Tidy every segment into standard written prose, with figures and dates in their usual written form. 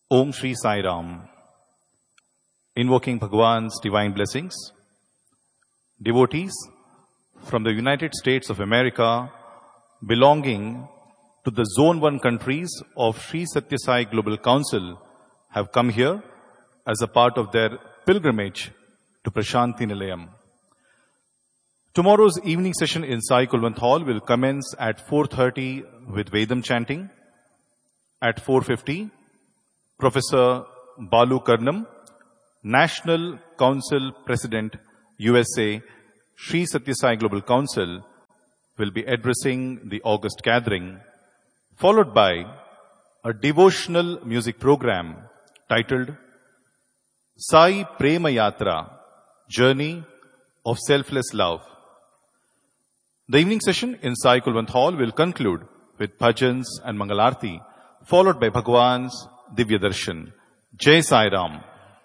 Om Shri Sai Ram. Invoking Bhagwan's divine blessings, devotees from the United States of America belonging to the Zone 1 countries of Sri Satya Sai Global Council have come here as a part of their pilgrimage to Prashanti Nilayam. Tomorrow's evening session in Sai Kulwant Hall will commence at 4:30 with Vedam chanting. At 4:50, Professor Balu Karnam, National Council President, USA, Sri Satya Sai Global Council, will be addressing the August gathering, followed by a devotional music program titled Sai Prema Yatra, Journey of Selfless Love. The evening session in Sai Kulwant Hall will conclude with bhajans and Mangalarti, followed by Bhagwan's Divya Darshan. Jai Sai Ram.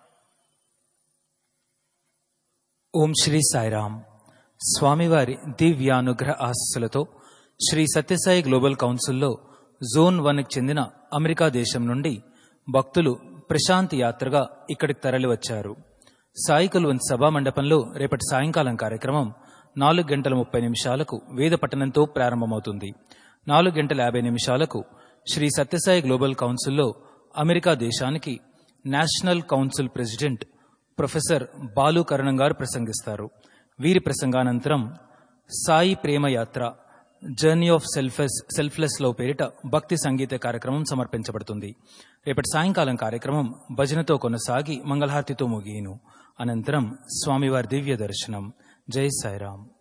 ఓం శ్రీ సాయిరామ్. స్వామివారి దివ్యానుగ్రహ ఆశీస్సులతో Shri Sathya Sai global కౌన్సిల్లో zone 1కి చెందిన America దేశం నుండి భక్తులు ప్రశాంతి యాత్రగా ఇక్కడికి తరలివచ్చారు. సాయి కుల్వంత్ సభా మండపంలో రేపటి సాయంకాలం కార్యక్రమం 4:30 వేద పఠనంతో ప్రారంభమవుతుంది. 4:50 శ్రీ సత్యసాయి గ్లోబల్ కౌన్సిల్లో అమెరికా దేశానికి national council president professor Balu కరణం గారు ప్రసంగిస్తారు. వీరి ప్రసంగానంతరం సాయి ప్రేమ యాత్ర, జర్నీ ఆఫ్ సెల్ఫ్లెస్ లవ్ పేరిట భక్తి సంగీత కార్యక్రమం సమర్పించబడుతుంది. రేపటి సాయంకాలం కార్యక్రమం భజనతో కొనసాగి మంగళహారతితో ముగియును. అనంతరం స్వామివారి దివ్య దర్శనం. జై సాయిరాం.